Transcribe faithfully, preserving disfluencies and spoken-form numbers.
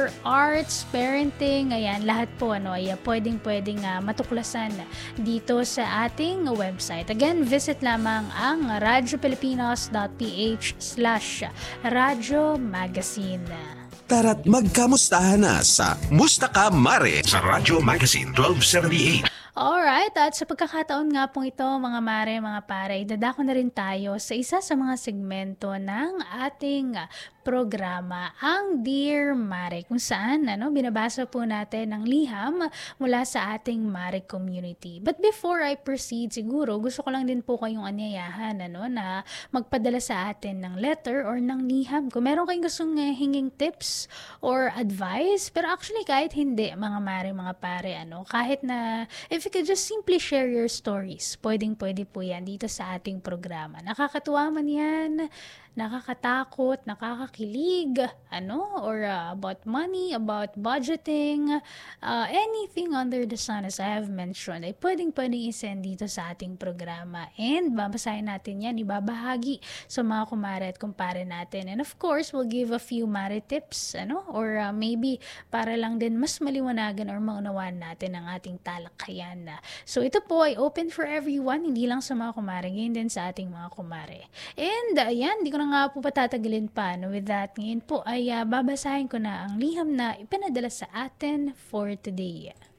for arts, parenting, ayan, lahat po ano, ay pwedeng-pwedeng uh, matuklasan dito sa ating website. Again, visit lamang ang radiopilipinas.ph slash radyo magazine. Tara't magkamustahan na sa Musta Ka Mare sa Radyo Magazine twelve seventy-eight. Alright, at sa pagkakataon nga pong ito, mga mare, mga pare, dadako na rin tayo sa isa sa mga segmento ng ating programa, ang Dear Mare, kung saan ano, binabasa po natin ang liham mula sa ating Mare community. But before I proceed, siguro gusto ko lang din po kayong anyayahan ano, na magpadala sa atin ng letter or ng liham. Kung meron kayong gustong uh, hinging tips or advice, pero actually kahit hindi, mga mare, mga pare, ano, kahit na if you could just simply share your stories, pwedeng-pwede po yan dito sa ating programa. Nakakatuwa man yan, nakakatakot, nakakakilig, ano, or uh, about money, about budgeting, uh, anything under the sun as I have mentioned, ay pwedeng-pwedeng isend dito sa ating programa. And babasahin natin yan, ibabahagi sa mga kumare at kumpare natin. And of course, we'll give a few mare tips, ano, or uh, maybe para lang din mas maliwanagan or maunawaan natin ang ating talakayan na. So ito po ay open for everyone, hindi lang sa mga kumare, ngayon din sa ating mga kumare. And ayan, uh, di ko na nga po patatagalin pa. No? With that, ngayon po ay uh, babasahin ko na ang liham na ipinadala sa atin for today.